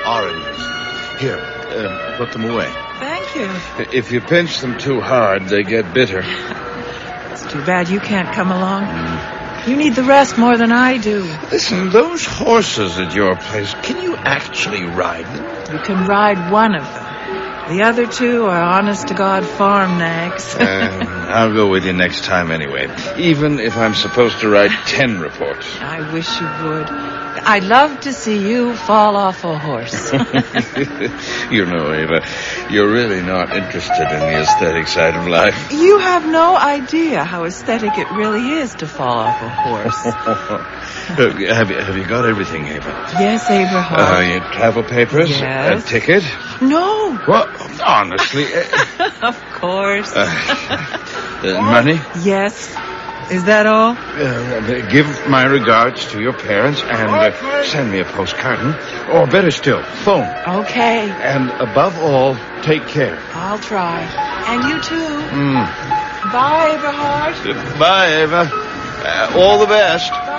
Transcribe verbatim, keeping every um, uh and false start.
oranges. Here, uh, put them away. Thank you. If you pinch them too hard, they get bitter. It's too bad you can't come along. Mm. You need the rest more than I do. Listen, those horses at your place, can you actually ride them? You can ride one of them. The other two are honest-to-God farm nags. uh, I'll go with you next time anyway, even if I'm supposed to write ten reports. I wish you would. I'd love to see you fall off a horse. You know, Ava, you're really not interested in the aesthetic side of life. You have no idea how aesthetic it really is to fall off a horse. uh, have, you, have you got everything, Ava? Yes, Abraham. Uh, your travel papers? Yes. A ticket? No. What? Honestly? Of course. Uh, uh, money? Yes. Is that all? Uh, give my regards to your parents and uh, send me a postcard. Hmm? Or better still, phone. Okay. And above all, take care. I'll try. And you too. Mm. Bye, Eberhard. Bye, Ava. Uh, all the best. Bye.